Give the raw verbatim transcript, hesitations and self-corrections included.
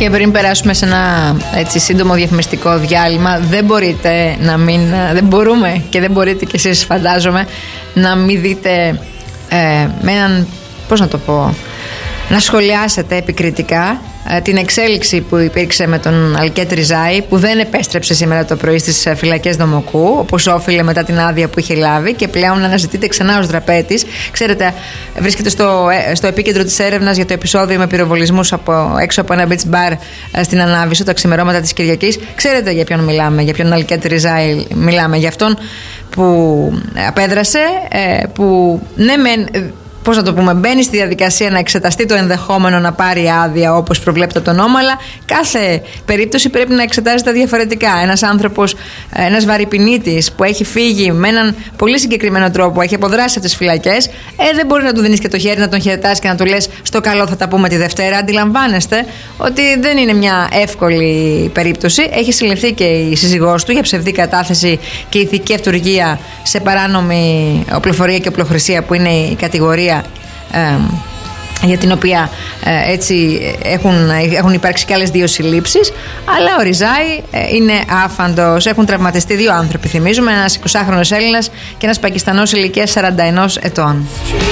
Και πριν περάσουμε σε ένα έτσι σύντομο διαφημιστικό διάλειμμα, δεν μπορείτε να μην, δεν μπορούμε και δεν μπορείτε κι εσείς, φαντάζομαι, να μην δείτε ε, με έναν, πώς να το πω, να σχολιάσετε επικριτικά ε, την εξέλιξη που υπήρξε με τον Αλκέτ Ριζάη, που δεν επέστρεψε σήμερα το πρωί στις φυλακές Δομοκού, όπως όφιλε μετά την άδεια που είχε λάβει, και πλέον αναζητείται ξανά ως δραπέτης. Ξέρετε, βρίσκεται στο, στο επίκεντρο της έρευνας για το επεισόδιο με πυροβολισμούς από, έξω από ένα beach bar ε, στην Ανάβησο τα ξημερώματα της Κυριακής. Ξέρετε για ποιον μιλάμε, για ποιον Αλκέτ Ριζάη μιλάμε, για αυτόν που απέδρασε, ε, που ναι μεν, πώς να το πούμε, μπαίνει στη διαδικασία να εξεταστεί το ενδεχόμενο να πάρει άδεια όπως προβλέπεται από τον νόμο, αλλά κάθε περίπτωση πρέπει να εξετάζεται διαφορετικά. Ένας άνθρωπος, ένας βαρυπινίτης που έχει φύγει με έναν πολύ συγκεκριμένο τρόπο, έχει αποδράσει από τις φυλακές, ε, δεν μπορεί να του δίνεις και το χέρι, να τον χαιρετάς και να του λες στο καλό θα τα πούμε τη Δευτέρα. Αντιλαμβάνεστε ότι δεν είναι μια εύκολη περίπτωση. Έχει συλληφθεί και η σύζυγός του για ψευδή κατάθεση και ηθική αυτουργία σε παράνομη οπλοφορία και οπλοχρησία, που είναι η κατηγορία Ε, για την οποία ε, έτσι έχουν, έχουν υπάρξει και άλλες δύο συλλήψεις. Αλλά ο Ριζάη ε, είναι άφαντος. Έχουν τραυματιστεί δύο άνθρωποι, θυμίζουμε, ένας εικοσάχρονος Έλληνας και ένας Πακιστανός ηλικίας σαράντα ενός ετών.